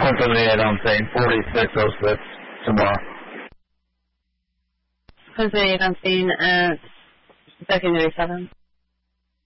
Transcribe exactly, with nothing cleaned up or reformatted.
one seventy-eight, I'm saying forty-six oh six tomorrow. one seventy-eight, I'm seeing uh, secondary seven.